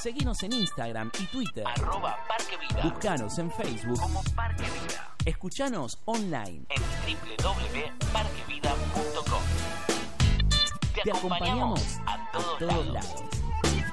Seguinos en Instagram y Twitter. @parquevida. Buscanos en Facebook como Parque Vida. Escuchanos online En www.parquevida.com. Te acompañamos a todos lados. lados.